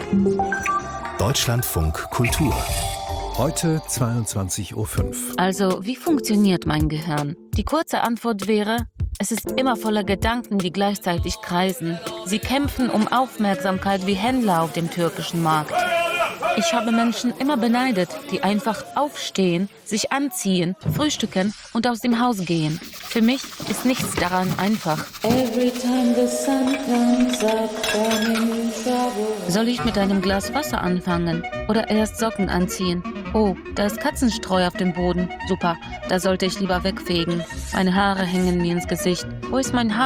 Deutschlandfunk Kultur. Heute 22:05 Uhr. Also, wie funktioniert mein Gehirn? Die kurze Antwort wäre: Es ist immer voller Gedanken, die gleichzeitig kreisen. Sie kämpfen um Aufmerksamkeit wie Händler auf dem türkischen Markt. Ich habe Menschen immer beneidet, die einfach aufstehen, sich anziehen, frühstücken und aus dem Haus gehen. Für mich ist nichts daran einfach. Soll ich mit einem Glas Wasser anfangen oder erst Socken anziehen? Oh, da ist Katzenstreu auf dem Boden. Super, da sollte ich lieber wegfegen. Meine Haare hängen mir ins Gesicht. Wo ist mein Haar?